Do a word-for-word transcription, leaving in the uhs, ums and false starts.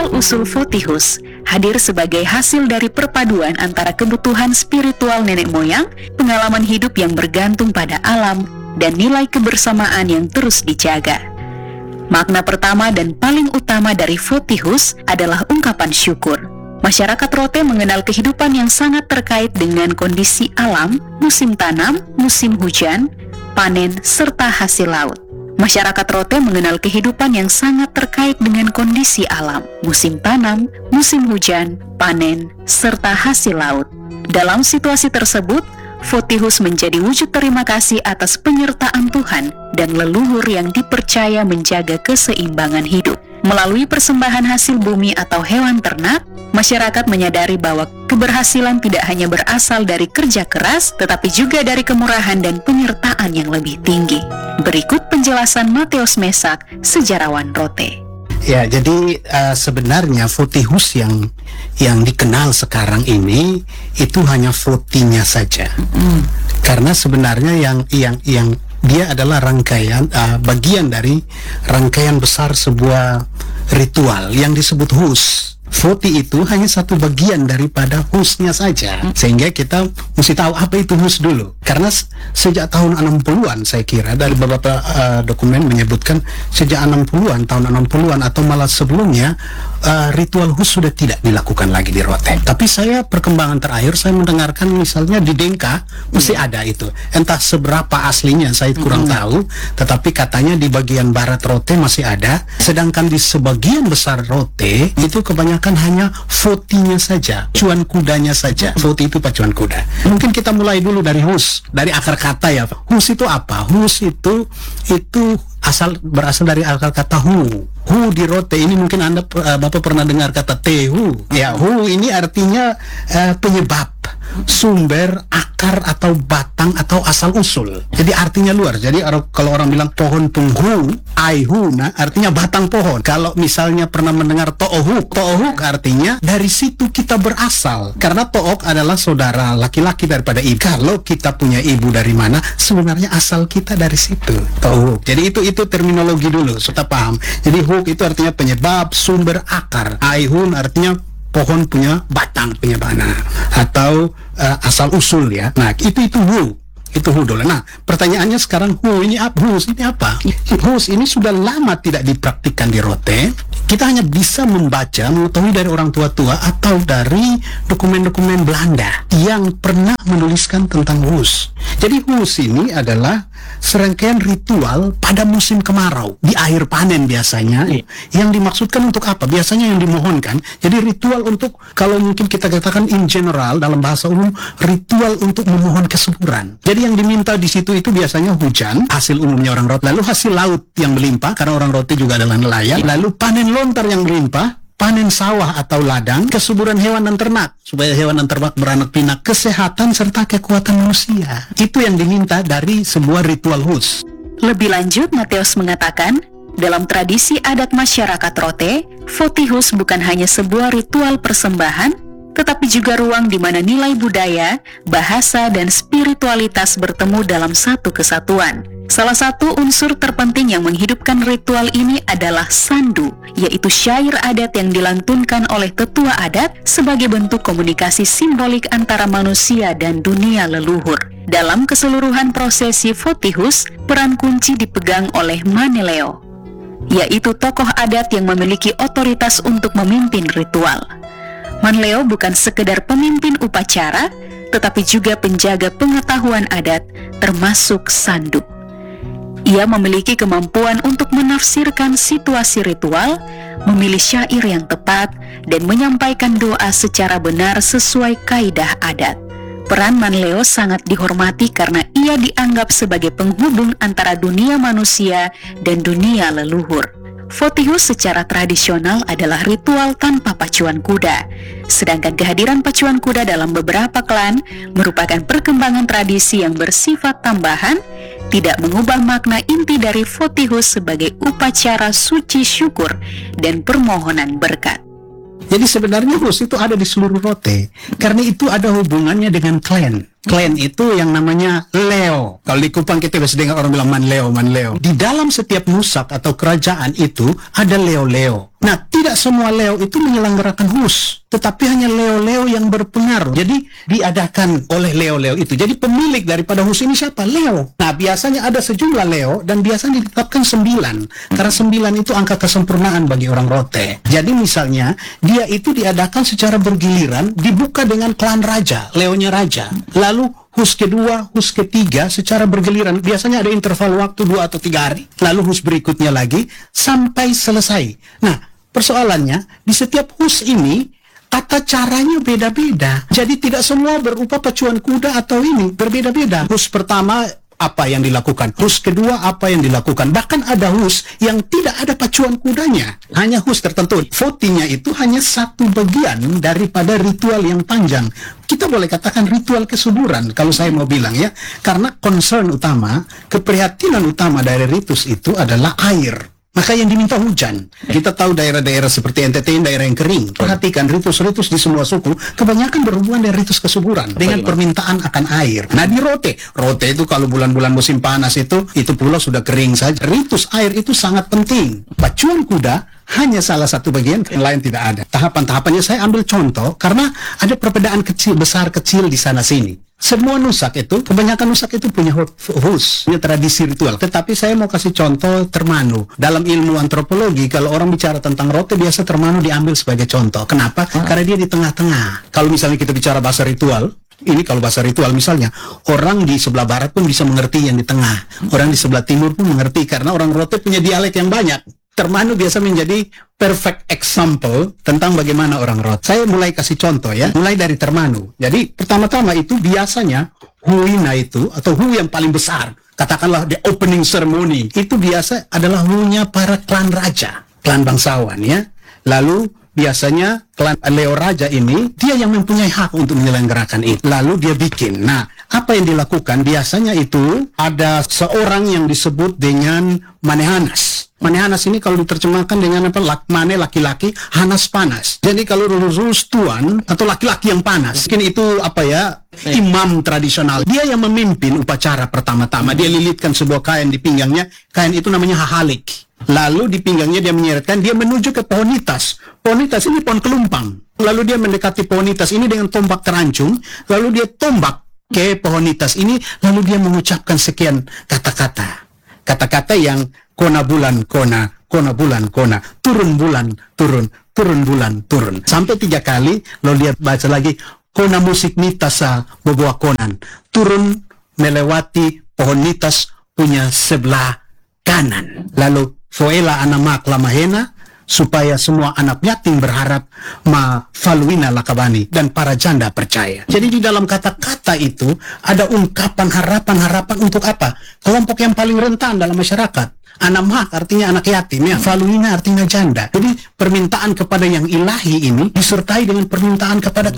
Asal-usul Fotihus hadir sebagai hasil dari perpaduan antara kebutuhan spiritual nenek moyang, pengalaman hidup yang bergantung pada alam, dan nilai kebersamaan yang terus dijaga. Makna pertama dan paling utama dari Fotihus adalah ungkapan syukur. Masyarakat Rote mengenal kehidupan yang sangat terkait dengan kondisi alam, musim tanam, musim hujan, panen, serta hasil laut. Masyarakat Rote mengenal kehidupan yang sangat terkait dengan kondisi alam, musim tanam, musim hujan, panen, serta hasil laut. Dalam situasi tersebut, Fotihus menjadi wujud terima kasih atas penyertaan Tuhan dan leluhur yang dipercaya menjaga keseimbangan hidup. Melalui persembahan hasil bumi atau hewan ternak, masyarakat menyadari bahwa keberhasilan tidak hanya berasal dari kerja keras, tetapi juga dari kemurahan dan penyertaan yang lebih tinggi. Berikut penjelasan Mateus Mesak, sejarawan Rote. Ya, jadi uh, sebenarnya Fotihus yang yang dikenal sekarang ini itu hanya Fotinya saja, mm. karena sebenarnya yang yang yang dia adalah rangkaian uh, bagian dari rangkaian besar sebuah ritual yang disebut Hus. Foti itu hanya satu bagian daripada Husnya saja, sehingga kita mesti tahu apa itu Hus dulu. Karena sejak tahun enam puluhan saya kira dari beberapa uh, dokumen menyebutkan sejak enam puluhan, tahun enam puluhan atau malah sebelumnya uh, ritual Hus sudah tidak dilakukan lagi di Rote. Tapi saya perkembangan terakhir saya mendengarkan misalnya di Dengka mesti ada itu. Entah seberapa aslinya saya kurang mm-hmm. tahu, tetapi katanya di bagian barat Rote masih ada. Sedangkan di sebagian besar Rote itu kebanyakan hanya Fotinya saja, pacuan kudanya saja. Foti itu pacuan kuda. Mungkin kita mulai dulu dari Hus, dari akar kata ya. Hus itu apa? Hus itu itu asal berasal dari akar kata hu. Hu di Rote ini mungkin Anda uh, Bapak pernah dengar kata tehu. Ya, hu ini artinya uh, penyebab, sumber, akar atau batang atau asal usul. Jadi artinya luar. Jadi kalau orang bilang pohon penghu, aihu, nah artinya batang pohon. Kalau misalnya pernah mendengar to'ohuk, to'ohuk artinya dari situ kita berasal. Karena to'ok adalah saudara laki-laki daripada ibu. Kalau kita punya ibu dari mana, sebenarnya asal kita dari situ. To'ohuk. Jadi itu itu terminologi dulu, kita paham. Jadi huk itu artinya penyebab, sumber, akar. Aihun artinya pohon punya batang, punya bana, atau uh, asal usul ya. Nah, itu itu hu. Itu hu dulu. Nah, pertanyaannya sekarang hu ini apa? Hus ini apa? Hus ini sudah lama tidak dipraktikkan di Rote. Kita hanya bisa membaca, mengetahui dari orang tua-tua atau dari dokumen-dokumen Belanda yang pernah menuliskan tentang Hus. Jadi Hus ini adalah serangkaian ritual pada musim kemarau, di akhir panen biasanya. Iya. Yang dimaksudkan untuk apa? Biasanya yang dimohonkan. Jadi ritual untuk, kalau mungkin kita katakan in general dalam bahasa umum, ritual untuk memohon kesuburan. Jadi yang diminta di situ itu biasanya hujan, hasil umumnya orang Rote, lalu hasil laut yang melimpah karena orang Rote juga adalah nelayan, lalu panen lontar yang melimpah, panen sawah atau ladang, kesuburan hewan dan ternak supaya hewan dan ternak beranak pinak, kesehatan serta kekuatan manusia. Itu yang diminta dari sebuah ritual Hus. Lebih lanjut, Mateus mengatakan, dalam tradisi adat masyarakat Rote, Fotihus bukan hanya sebuah ritual persembahan, tetapi juga ruang di mana nilai budaya, bahasa, dan spiritualitas bertemu dalam satu kesatuan. Salah satu unsur terpenting yang menghidupkan ritual ini adalah sandu, yaitu syair adat yang dilantunkan oleh tetua adat sebagai bentuk komunikasi simbolik antara manusia dan dunia leluhur. Dalam keseluruhan prosesi Fotihus, peran kunci dipegang oleh Maneleo, yaitu tokoh adat yang memiliki otoritas untuk memimpin ritual. Manleo bukan sekedar pemimpin upacara, tetapi juga penjaga pengetahuan adat, termasuk sandu. Ia memiliki kemampuan untuk menafsirkan situasi ritual, memilih syair yang tepat, dan menyampaikan doa secara benar sesuai kaidah adat. Peran Manleo sangat dihormati karena ia dianggap sebagai penghubung antara dunia manusia dan dunia leluhur. Fotihus secara tradisional adalah ritual tanpa pacuan kuda, sedangkan kehadiran pacuan kuda dalam beberapa klan merupakan perkembangan tradisi yang bersifat tambahan, tidak mengubah makna inti dari Fotihus sebagai upacara suci syukur dan permohonan berkat. Jadi sebenarnya Hus itu ada di seluruh Rote, karena itu ada hubungannya dengan klan. Klan itu yang namanya Leo. Kalau di Kupang kita biasa dengar orang bilang man Leo, man Leo. Di dalam setiap nusak atau kerajaan itu ada Leo-Leo. Nah, tidak semua Leo itu menyelenggarakan hus, tetapi hanya Leo-Leo yang berpengaruh. Jadi diadakan oleh Leo-Leo itu. Jadi pemilik daripada hus ini siapa? Leo. Nah, biasanya ada sejumlah Leo dan biasanya ditetapkan sembilan. Karena sembilan itu angka kesempurnaan bagi orang Rote. Jadi misalnya dia itu diadakan secara bergiliran, dibuka dengan klan raja, Leonya raja. Lalu hus kedua, hus ketiga secara bergiliran. Biasanya ada interval waktu dua atau tiga hari. Lalu hus berikutnya lagi sampai selesai. Nah, persoalannya di setiap hus ini tata caranya beda-beda. Jadi tidak semua berupa pacuan kuda atau ini, berbeda-beda. Hus pertama apa yang dilakukan, hus kedua apa yang dilakukan. Bahkan ada hus yang tidak ada pacuan kudanya, hanya hus tertentu. Votingnya itu hanya satu bagian daripada ritual yang panjang. Kita boleh katakan ritual kesuburan kalau saya mau bilang ya, karena concern utama, keprihatinan utama dari ritus itu adalah air. Maka yang diminta hujan. Kita tahu daerah-daerah seperti N T T, daerah yang kering. Perhatikan ritus-ritus di semua suku, kebanyakan berhubungan dengan ritus kesuburan. Dengan permintaan akan air. Nah di Rote, Rote itu kalau bulan-bulan musim panas itu, itu pulau sudah kering saja. Ritus air itu sangat penting. Pacuan kuda hanya salah satu bagian, yang lain tidak ada. Tahapan-tahapannya saya ambil contoh, karena ada perbedaan kecil, besar, kecil di sana-sini. Semua nusak itu, kebanyakan nusak itu punya hus, punya tradisi ritual. Tetapi saya mau kasih contoh Termanu. Dalam ilmu antropologi, kalau orang bicara tentang Rote, biasa Termanu diambil sebagai contoh. Kenapa? Ah. Karena dia di tengah-tengah. Kalau misalnya kita bicara bahasa ritual, ini kalau bahasa ritual misalnya, orang di sebelah barat pun bisa mengerti yang di tengah. Orang di sebelah timur pun mengerti, karena orang Rote punya dialek yang banyak. Termanu biasa menjadi perfect example tentang bagaimana orang Rote. Saya mulai kasih contoh ya, mulai dari Termanu. Jadi pertama-tama itu biasanya huina itu, atau hu yang paling besar, katakanlah the opening ceremony, itu biasa adalah hu-nya para klan raja, klan bangsawan ya. Lalu biasanya klan Leo Raja ini, dia yang mempunyai hak untuk menyelenggarakan itu. Lalu dia bikin. Nah, apa yang dilakukan? Biasanya itu ada seorang yang disebut dengan Manehanas. Manehanas ini kalau diterjemahkan dengan apa? Lak, mane laki-laki, hanas panas. Jadi kalau rules tuan atau laki-laki yang panas, mungkin itu apa ya? Imam tradisional. Dia yang memimpin upacara pertama-tama. Dia lilitkan sebuah kain di pinggangnya. Kain itu namanya hahalik. Lalu di pinggangnya dia menyeretkan, dia menuju ke pohonitas. Pohonitas ini pohon kelumpang. Lalu dia mendekati pohonitas ini dengan tombak terancung. Lalu dia tombak ke pohonitas ini. Lalu dia mengucapkan sekian kata-kata. Kata-kata yang kona bulan kona, kona bulan kona, turun bulan turun, turun bulan turun. Sampai tiga kali. Lalu dia baca lagi, kona musik nitasa boboa konan, turun melewati pohonitas punya sebelah kanan. Lalu Foela anamak lamahena, supaya semua anak yatim berharap ma faluina lakabani, dan para janda percaya. Jadi di dalam kata-kata itu ada ungkapan harapan-harapan untuk apa? Kelompok yang paling rentan dalam masyarakat. Anamhak artinya anak yatim ya, faluina artinya janda. Jadi permintaan kepada yang ilahi ini disertai dengan permintaan kepada